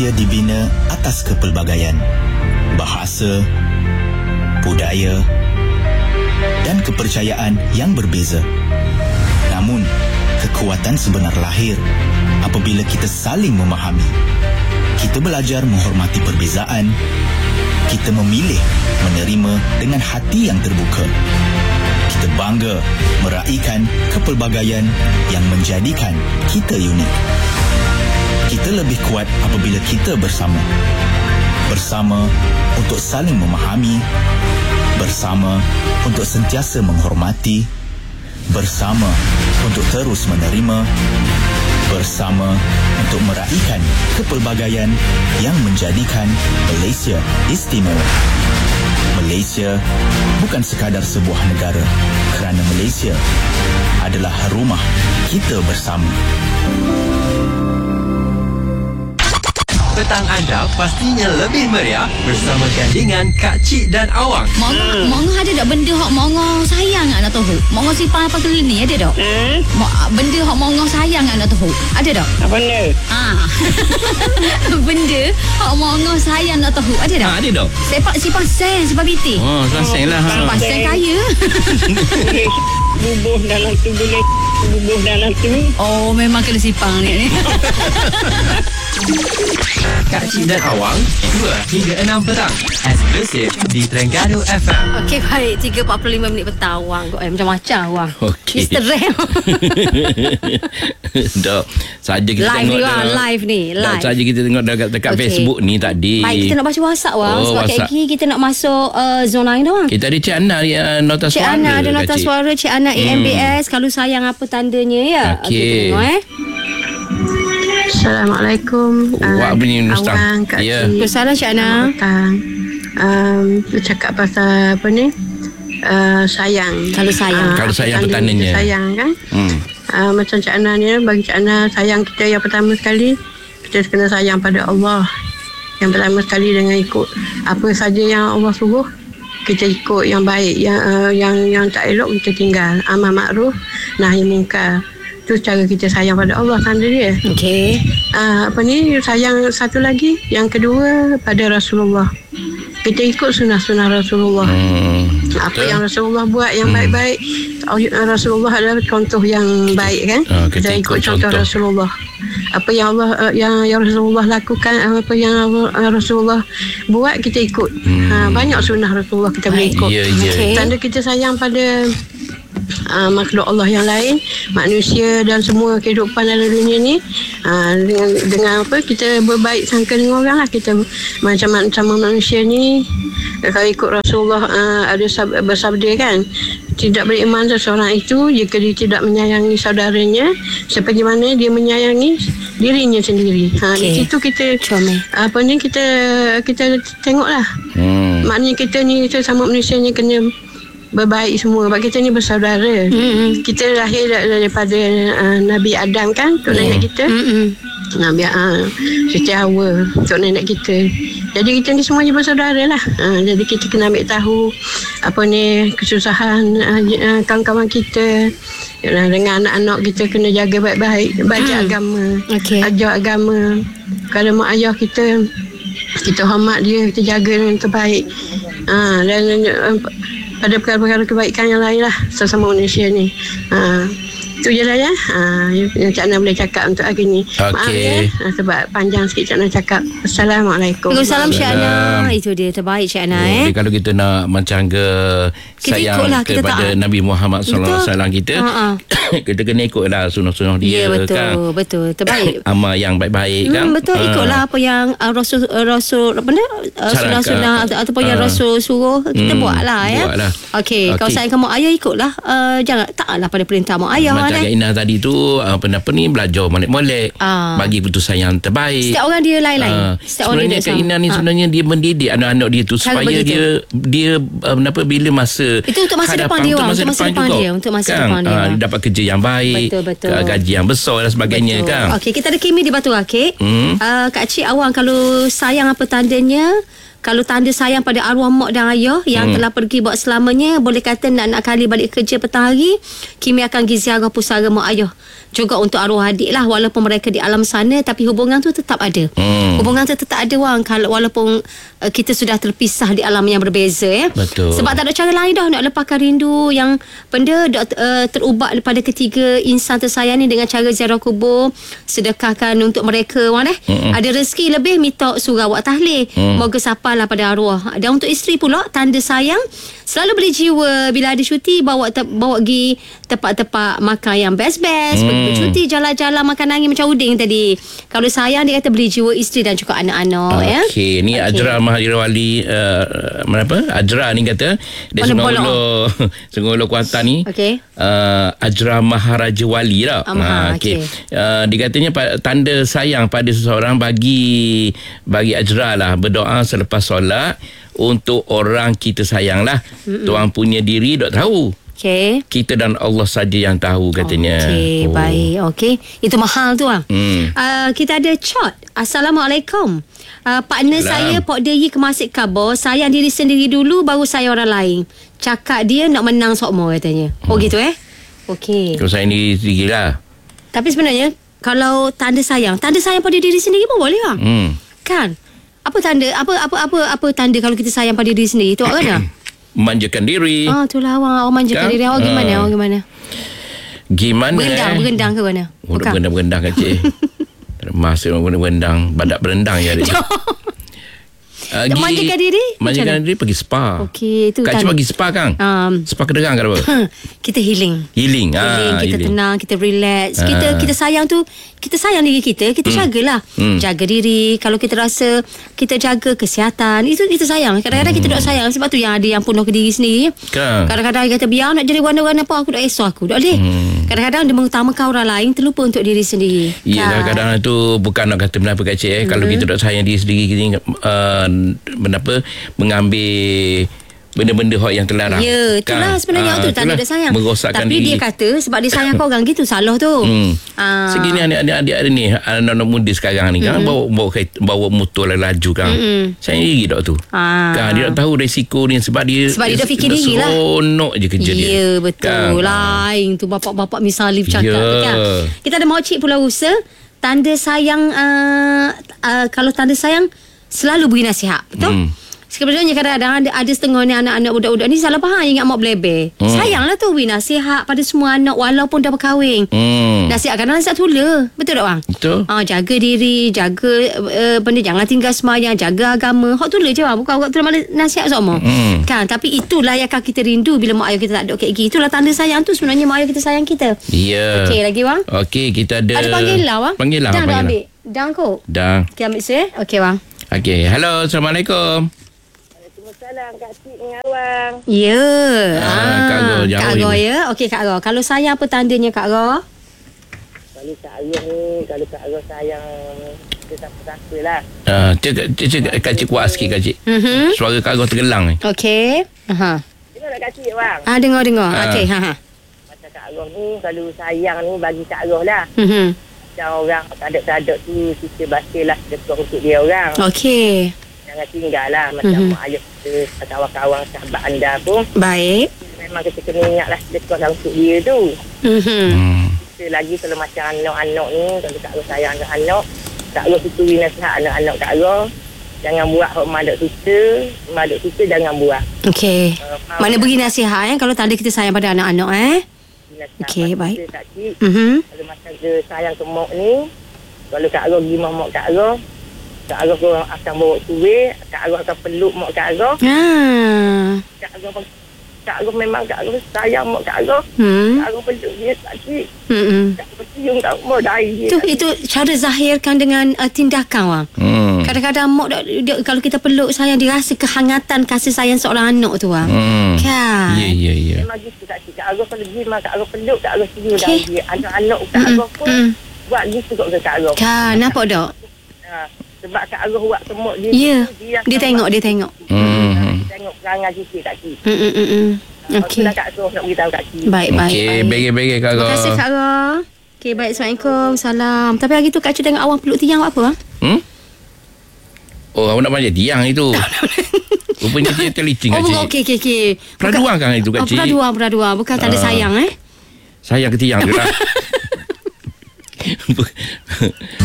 Ia dibina atas kepelbagaian bahasa, budaya dan kepercayaan yang berbeza. Namun, kekuatan sebenar lahir apabila kita saling memahami. Kita belajar menghormati perbezaan. Kita memilih menerima dengan hati yang terbuka. Kita bangga meraihkan kepelbagaian yang menjadikan kita unik. Kita lebih kuat apabila kita bersama. Bersama untuk saling memahami. Bersama untuk sentiasa menghormati. Bersama untuk terus menerima. Bersama untuk meraihkan kepelbagaian yang menjadikan Malaysia istimewa. Malaysia bukan sekadar sebuah negara, kerana Malaysia adalah rumah kita bersama. Petang anda pastinya lebih meriah bersama gandingan Kak Cik dan Awang. Mongo ada tak benda hak mongo sayang nak tahu? Mongo simpan apa kali ni ada tak? Benda hak mongo sayang nak tahu? Ada tak? Apa benda? Benda hak mongo sayang nak tahu? Ada tak? Ada tak? Simpan sen sebab biti. Oh, sen lah. Simpan sen kaya. Boleh bubuh dalam tu, boleh bubuh dalam tu. Oh, memang kena simpan ni. Kak Cik dan Awang 2 hingga 6 petang eksklusif di Terengganu FM. Okey, baik. 3.45 minit petang, Wang. Macam-macam, Wang. Okey. Mr. Ram. Dok, saja kita Live tengok ni, Wang. Live ni. Live. saja kita tengok dekat Okey. Facebook ni tadi. Baik, kita nak baca WhatsApp, Wang. Oh, Sebab WhatsApp. lagi kita nak masuk zon lain dah, Wang. Kita ada Cik Ana nota Cik suara. Ana ada nota Kak Cik. suara. Cik Ana AMBS. Kalau sayang apa tandanya, ya? Okey. Kita tengok, Assalamualaikum. Wak bunyi Ustaz. Awang, Kak Ya. Cik. Salam, Cik Ana. Bercakap pasal apa ni? Sayang. Kalau sayang. Kalau sayang tanda petandanya. kita sayang kan? Macam Cik Ana ni, bagi Cik Ana, sayang kita yang pertama sekali, kita kena sayang pada Allah. Yang pertama sekali dengan ikut apa saja yang Allah suruh, kita ikut yang baik, yang tak elok kita tinggal. Amar makruf, nahi mungkar. Itu cara kita sayang pada Allah, tanda dia. Okey. Sayang satu lagi, yang kedua pada Rasulullah. Kita ikut sunnah-sunnah Rasulullah. Apa yang Rasulullah buat yang baik-baik, Rasulullah adalah contoh yang baik kan. Kita ikut ikut contoh Rasulullah. Apa yang Allah yang Rasulullah lakukan, apa yang Rasulullah buat, kita ikut. Banyak sunnah Rasulullah kita boleh ikut. Ya. Okey. Tanda kita sayang pada makhluk Allah yang lain, manusia dan semua kehidupan dalam dunia ni, dengan apa, kita berbaik sangka dengan orang lah. Kita macam manusia ni, kalau ikut Rasulullah, ada bersabda kan, tidak beriman seseorang itu jika dia tidak menyayangi saudaranya seperti mana dia menyayangi dirinya sendiri. Di situ kita kita tengoklah. Maknanya kita ni sesama manusia ni kena berbaik semua, sebab kita ni bersaudara. Kita lahir daripada Nabi Adam kan, tok nenek kita. Nabi Siti Hawa, tok nenek kita. Jadi kita ni semuanya bersaudara lah. Jadi kita kena ambil tahu apa ni kesusahan kawan-kawan kita. Dengan anak-anak kita kena jaga baik-baik, baca agama, ajar agama. Kalau mak ayah kita hormat dia, kita jaga dengan terbaik. Dan pada perkara-perkara kebaikan yang lain lah sesama manusia ni. Itu je lah ya. Yang Cik Ana boleh cakap untuk hari ni. Maaf ya, sebab panjang sikit Cik Ana cakap. Assalamualaikum. Waalaikumsalam, Cik Ana. Itu dia terbaik, Cik Ana. Jadi kalau kita nak mencangga sayang kepada Nabi Muhammad SAW kita, kita kena ikutlah sunnah-sunnah dia. Ya, betul, kan? betul. Terbaik. Amal yang baik-baik kan. Betul, ikutlah apa yang Rasul sunnah-sunnah ataupun yang Rasul suruh, kita buatlah ya. Okey, kalau sayang kamu ayah, ikutlah. Jangan taatlah pada perintah mak ayah. Macam Kak Ina tadi tu, apa ni, belajar molek-molek, bagi putusan yang terbaik. Setiap orang dia lain-lain. Sebenarnya Kak Ina ni sebenarnya dia mendidik anak-anak dia tu supaya dia bila masa itu untuk masa depan dia, untuk masa depan juga. Untuk masa depan dia. Dia dapat kerja yang baik, gaji yang besar dan sebagainya kan. Okey, kita ada Kimi di Batu Rakit. Kak Cik Awang, kalau sayang apa tandanya? Kalau tanda sayang pada arwah mak dan ayah yang telah pergi buat selamanya, boleh kata nak kali balik kerja petang hari, Kimi akan pergi ziarah pusara mak ayah juga untuk arwah adik lah, walaupun mereka di alam sana, tapi hubungan tu tetap ada. Hubungan tu tetap ada wang, kalau walaupun kita sudah terpisah di alam yang berbeza ya. Betul. Sebab tak ada cara lain dah nak lepaskan rindu yang benda terubat daripada ketiga insan tersayang ni dengan cara ziarah kubur, sedekahkan untuk mereka wang ada rezeki lebih minta surau buat tahlil, moga sapalah pada arwah. Dan untuk isteri pula, tanda sayang selalu beri jiwa bila ada cuti, bawa pergi tempat-tempat makan yang best-best, pergi bercuti, jalan-jalan, makan angin macam Uding tadi. Kalau sayang, dia kata beri jiwa isteri dan juga anak-anak. Okey, ni Ajra Mahajirawali Ajra ni kata dia Sungai Ulu Kuantan ni. Okey. Ajra Maharaja Wali lah. Okey. Dia katanya tanda sayang pada seseorang bagi Ajra lah, berdoa selepas solat untuk orang kita sayang lah. Tuan punya diri dok tahu. Okay. Kita dan Allah saja yang tahu katanya. Okey, baik. Okey. Itu mahal tu ah. Kita ada chat. Assalamualaikum. Partner saya Pok Deyi ke Masjid Kabar, sayang diri sendiri dulu baru sayang orang lain. Cakap dia nak menang sokmo katanya. Oh gitu Okey. Kalau sayang diri sendiri lah. Tapi sebenarnya kalau tanda sayang pada diri sendiri pun boleh lah. Kan? Apa tanda kalau kita sayang pada diri sendiri? Tu kan? Manjakan diri. Itulah awak manjakan diri. Awak gimana? Berendang ke mana? Berendang kan cik. Termasuk berendang, badak berendang ya dia. Manjakan diri pergi spa. Okey, itu Kak Cik pergi spa kan? Spa Kedengang kan apa? Kita healing. Kita healing. tenang, kita relax. Kita sayang tu, kita sayang diri kita jagalah. Jaga diri. Kalau kita rasa kita jaga kesihatan, itu kita sayang. Kadang-kadang kita dok sayang, sebab tu yang ada yang penuh ke diri sendiri. Kadang-kadang dia kata biar nak jadi warna-warna apa, aku dok esok aku. Dok boleh. Kadang-kadang dia mengutamakan orang lain, terlupa untuk diri sendiri. Ya, kadang-kadang tu bukan nak kata kenapa Kak Cik. Kalau kita dok sayang diri sendiri, kita mengambil benda-benda yang terlarang. Ya, itulah sebenarnya tu tanda dia sayang. Merosakkan tapi diri. Dia kata sebab dia sayang kau orang gitu, salah tu. Segini adik-adik ada ni, anak-anak muda sekarang ni kan bawa motor laju kan. Sayang diri dok tu. Kan dia tak tahu risiko ni sebab dia dah fikir diri lah. Seronok je kerja dia. Ya, betul. Lain tu bapak-bapak misali bercakap kan. Kita ada Maucik Pulau Rusa. Tanda sayang kalau tanda sayang selalu beri nasihat. Betul? Sebenarnya kadang-kadang ada setengah ni anak-anak budak-budak ni salah faham, ingat mak blebe. Sayanglah tu beri nasihat pada semua anak walaupun dah berkahwin. Nasihat kadang-kadang nasihat tula. Betul tak bang? Betul. Jaga diri, jaga benda, jangan tinggal semayang, jaga agama. Hak tula je bang. Bukan awak tula malah nasihat semua. Kan? Tapi itulah yang akan kita rindu bila mak ayah kita tak ada kayak gini. Itulah tanda sayang tu sebenarnya, mak ayah kita sayang kita. Ya. Okey, lagi bang? Okey, kita ada panggilan bang? Panggilan. Dah ambil. Dah kot? Dah. Okey, ambil saya. Okey bang. Okey, hello, Assalamualaikum. Waalaikumsalam Kak Cik dengan awang. Ya. Kak Ro ya. Okey Kak Ro. Kalau sayang apa tandanya Kak Ro? Kalau Kak Ro sayang kita siapa-siapa lah. Kak Cik kuat sikit Kak Cik. Suara Kak Ro tergelang ni. Okey. Dengar tak Kak Cik bang? Dengar. Okey. Macam Kak Ro ni, kalau sayang ni bagi Kak Ro lah. Macam orang tak ada tu, kita bacalah sedekah untuk dia orang. Okey. Jangan tinggal lah. Macam mak ayah kita, kawan-kawan, sahabat anda pun. Baik. Memang kita kena ingat lah sedekah lah untuk dia tu. Kita lagi kalau macam anak-anak ni, kalau Kak Ro sayang anak-anak, Kak Ro tuturi nasihat anak-anak Kak Ro. Jangan buat hak mak duk suka jangan buat. Okey. Mana beri nasihat kalau tanda kita sayang pada anak-anak Okey, baik. Kalau macam dia sayang ke mak ni, kalau Kak Ro pergi mak Kak Ro akan bawa suih, Kak Ro akan peluk mak Kak Ro. Kak Ro memang Kak Ro sayang mak Kak Ro. Kak Ro peluk dia sakit. Kak Ro cium kat mak dari dia. Itu cara zahirkan dengan tindakan wang. Kadang-kadang mak kalau kita peluk sayang, dia rasa kehangatan kasih sayang seorang anak tu wang. Kan? Ya. Memang gitu Kak Cik. Kak Ro kalau pergi Kak Ro peluk, Kak Ro cium dari dia. Anak-anak Kak Ro pun buat gitu ke Kak Ro. Kan, nampak tak? Sebab Kak Aro buat semut dia. Ya. Dia tengok. Dia tengok perangai kita Kak Cik. Okey. Itulah Kak Aro nak beritahu Kak Cik. Baik. Okey, bagi Kak Ro. Terima kasih Kak Ro. Okey, baik. Assalamualaikum. Salam. Tapi hari tu Kak Cik tengok awang peluk tiang buat apa? Oh, awak nak panjat tiang itu. Rupanya dia terlicing Kak Cik. Okey. Peraduan kan itu Kak Cik? Peraduan. Bukan tanda sayang Sayang ke tiang tu lah.